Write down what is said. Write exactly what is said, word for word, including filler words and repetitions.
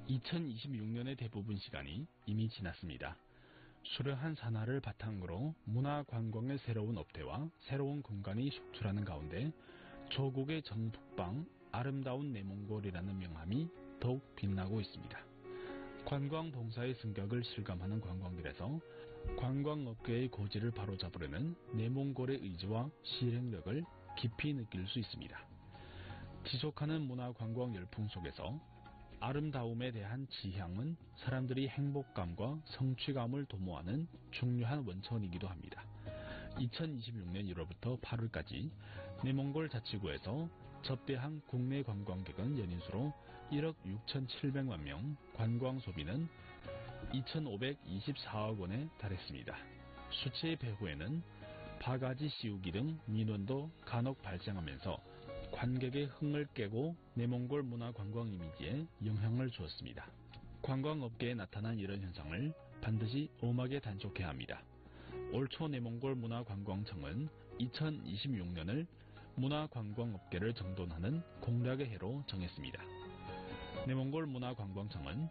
이천이십육 년의 대부분 시간이 이미 지났습니다. 수려한 산하를 바탕으로 문화관광의 새로운 업태와 새로운 공간이 속출하는 가운데 조국의 정북방 아름다운 내몽골이라는 명함이 더욱 빛나고 있습니다. 관광봉사의 승격을 실감하는 관광길에서 관광업계의 고지를 바로잡으려는 내몽골의 의지와 실행력을 깊이 느낄 수 있습니다. 지속하는 문화관광 열풍 속에서 아름다움에 대한 지향은 사람들이 행복감과 성취감을 도모하는 중요한 원천이기도 합니다. 이천이십육 년 일월부터 팔월까지 내몽골 자치구에서 접대한 국내 관광객은 연인수로 일억 육천칠백만 명, 관광 소비는 이천오백이십사억 원에 달했습니다. 수치의 배후에는 바가지 씌우기 등 민원도 간혹 발생하면서 관객의 흥을 깨고 내몽골 문화관광 이미지에 영향을 주었습니다. 관광업계에 나타난 이런 현상을 반드시 엄하게 단속해야 합니다. 올 초 내몽골 문화관광청은 이천이십육 년을 문화관광업계를 정돈하는 공략의 해로 정했습니다. 내몽골 문화관광청은